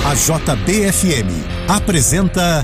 A JB-FM apresenta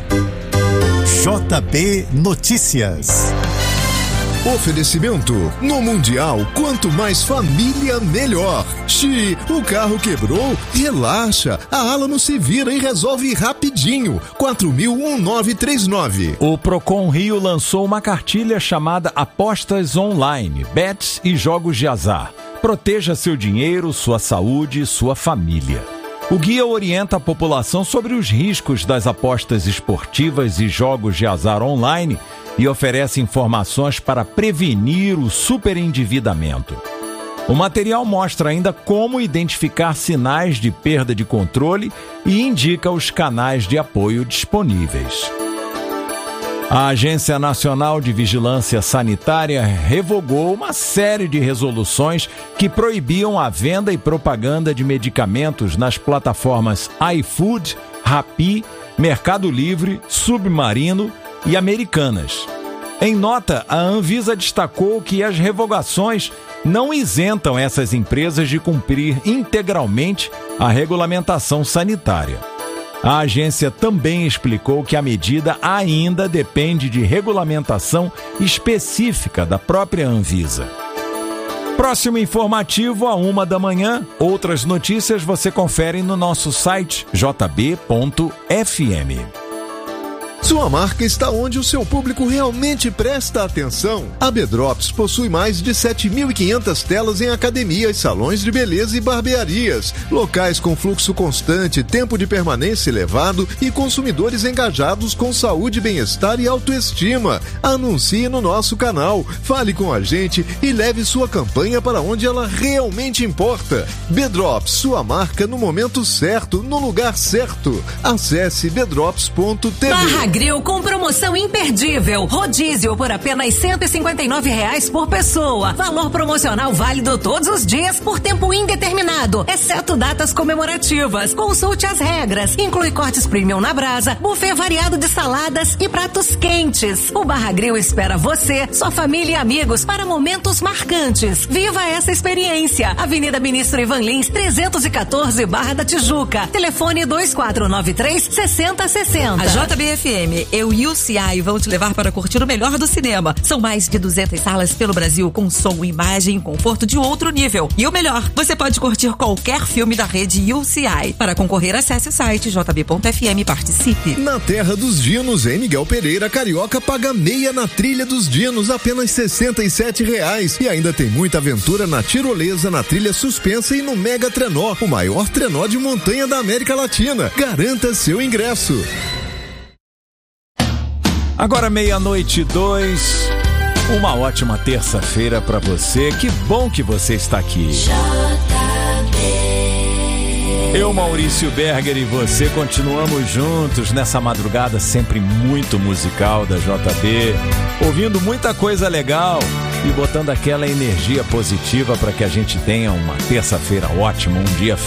JB Notícias. Oferecimento: no Mundial, quanto mais família, melhor. O carro quebrou? Relaxa. A Alamo se vira e resolve rapidinho. 4000-1939. O Procon Rio lançou uma cartilha chamada Apostas Online, Bets e Jogos de Azar. Proteja seu dinheiro, sua saúde e sua família. O guia orienta a população sobre os riscos das apostas esportivas e jogos de azar online e oferece informações para prevenir o superendividamento. O material mostra ainda como identificar sinais de perda de controle e indica os canais de apoio disponíveis. A Agência Nacional de Vigilância Sanitária revogou uma série de resoluções que proibiam a venda e propaganda de medicamentos nas plataformas iFood, Rappi, Mercado Livre, Submarino e Americanas. Em nota, a Anvisa destacou que as revogações não isentam essas empresas de cumprir integralmente a regulamentação sanitária. A agência também explicou que a medida ainda depende de regulamentação específica da própria Anvisa. Próximo informativo, à 1 da manhã. Outras notícias você confere no nosso site jb.fm. Sua marca está onde o seu público realmente presta atenção. A B-Drops possui mais de 7.500 telas em academias, salões de beleza e barbearias, locais com fluxo constante, tempo de permanência elevado e consumidores engajados com saúde, bem-estar e autoestima. Anuncie no nosso canal, fale com a gente e leve sua campanha para onde ela realmente importa. B-Drops, sua marca no momento certo, no lugar certo. Acesse bdrops.tv. Grill com promoção imperdível. Rodízio por apenas R$159 por pessoa. Valor promocional válido todos os dias por tempo indeterminado, exceto datas comemorativas. Consulte as regras. Inclui cortes premium na brasa, buffet variado de saladas e pratos quentes. O Barra Grill espera você, sua família e amigos para momentos marcantes. Viva essa experiência. Avenida Ministro Ivan Lins, 314, Barra da Tijuca. Telefone 2493-6060. A JBFM, eu e o CI vão te levar para curtir o melhor do cinema. São mais de 200 salas pelo Brasil com som, imagem e conforto de outro nível. E o melhor, você pode curtir qualquer filme da rede UCI. Para concorrer, acesse o site jb.fm e participe. Na Terra dos Dinos, em Miguel Pereira, carioca paga meia na Trilha dos Dinos, apenas R$67. E ainda tem muita aventura na tirolesa, na trilha suspensa e no Mega Trenó, o maior trenó de montanha da América Latina. Garanta seu ingresso. Agora 00:02, uma ótima terça-feira para você. Que bom que você está aqui. Eu, Maurício Berger e você continuamos juntos nessa madrugada sempre muito musical da JB, ouvindo muita coisa legal e botando aquela energia positiva para que a gente tenha uma terça-feira ótima, um dia